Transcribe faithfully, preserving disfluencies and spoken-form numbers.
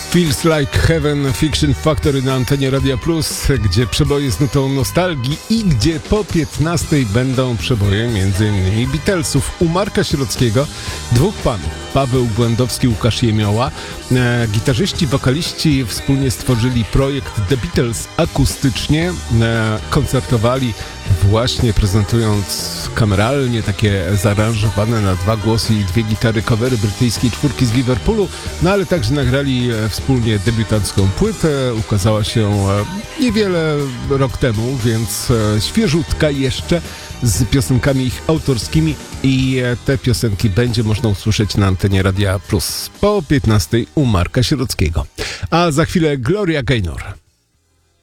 Feels Like Heaven, Fiction Factory na antenie Radia Plus, gdzie przeboje z nutą nostalgii i gdzie po piętnastej będą przeboje m.in. Beatlesów. U Marka Sierockiego dwóch panów, Paweł Błędowski, Łukasz Jemioła. E, gitarzyści, wokaliści wspólnie stworzyli projekt The Beatles akustycznie. E, koncertowali właśnie prezentując kameralnie takie zaaranżowane na dwa głosy i dwie gitary covery brytyjskiej czwórki z Liverpoolu, no ale także nagrali wspólnie debiutancką płytę. Ukazała się niewiele rok temu, więc świeżutka jeszcze, z piosenkami ich autorskimi, i te piosenki będzie można usłyszeć na antenie Radia Plus po piętnastej u Marka Sierockiego. A za chwilę Gloria Gaynor.